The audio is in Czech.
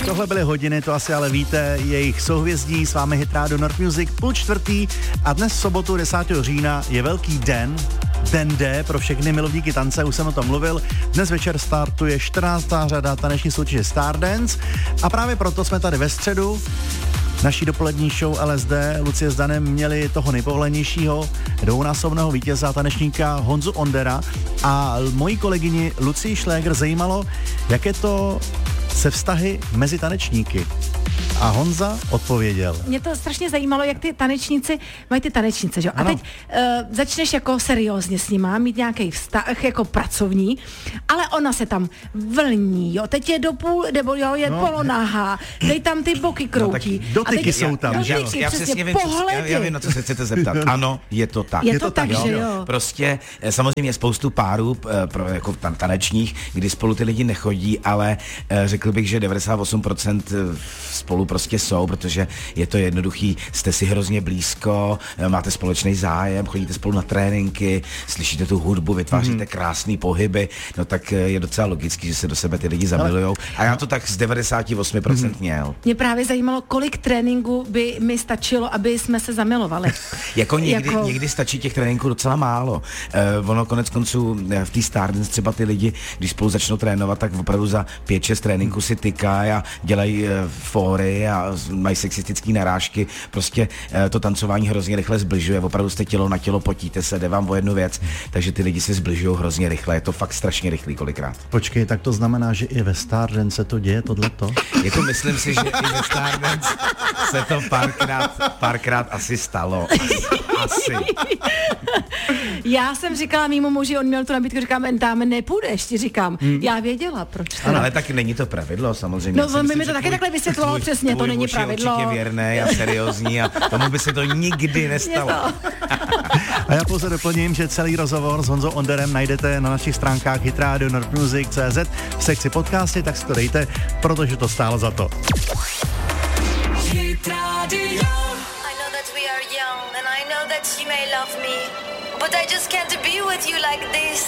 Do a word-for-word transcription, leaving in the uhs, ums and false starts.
Tohle byly hodiny, to asi ale víte, jejich souhvězdí, s vámi Hit Radio Nord Music, půl čtvrtý a dnes v sobotu desátého října je velký den, den D pro všechny milovníky tance, už jsem o tom mluvil. Dnes večer startuje čtrnáctá řada taneční soutěže Stardance a právě proto jsme tady ve středu naší dopolední show L S D Lucie s Danem měli toho nejpovolenějšího dvounásobného vítěze tanečníka Honzu Ondera a mojí kolegyni Lucii Šléger zajímalo, jak je to se vztahy mezi tanečníky. A Honza odpověděl. Mě to strašně zajímalo, jak ty tanečníci mají ty tanečnice, že? A teď uh, začneš jako seriózně s nima, mít nějaký vztah jako pracovní, ale ona se tam vlní, jo, teď je do půl, nebo jo, je no. polonahá, teď tam ty boky kroutí. No, dotyky teď, jsou tam, dotyky, že jo? Já přesně vím, já, já vím, na co se chcete zeptat. Ano, je to tak. Je, je to, to tak, tak, že jo? jo. Prostě samozřejmě spoustu párů pro, jako tan- tanečních, kdy spolu ty lidi nechodí, ale řekl bych, že devadesát osm procent spolu prostě jsou, protože je to jednoduchý, jste si hrozně blízko, máte společný zájem, chodíte spolu na tréninky, slyšíte tu hudbu, vytváříte mm. krásný pohyby, no tak je docela logický, že se do sebe ty lidi zamilujou. A já to tak z devadesát osm procent mm. měl. Mě právě zajímalo, kolik tréninku by mi stačilo, aby jsme se zamilovali. jako, někdy, jako někdy stačí těch tréninků docela málo. Uh, ono konec konců v té Stardance třeba ty lidi, když spolu začnou trénovat, tak opravdu za pět šest tréninků si tykají a dělají uh, fóry a mají sexistické narážky, prostě uh, to tancování hrozně rychle zbližuje, opravdu jste tělo na tělo, potíte se, jde vám o jednu věc, takže ty lidi se zbližují hrozně rychle, je to fakt strašně rychlý kolikrát. Počkej, tak to znamená, že i ve Stardance se to děje, tohleto? Jako myslím si, že i ve Stardance se to párkrát, párkrát asi stalo. Asi. Já jsem říkala mýmu muži, on měl tu nabídku, říkám, tam nepůjdeš, ti říkám, hmm. já věděla, proč to. Ano, ale tak není to pravidlo, samozřejmě. No, on mi to taky takhle vysvětlovalo přesně, tvůj to není pravidlo. Je určitě věrný a seriózní a tomu by se to nikdy nestalo. A já pouze doplním, že celý rozhovor s Honzou Onderem najdete na našich stránkách hit radio nord music tečka cé zet v sekci podcasty, tak si to dejte, protože to stálo za to. Hit Radio. I know that we are young and I know that you may love me, but I just can't be with you like this.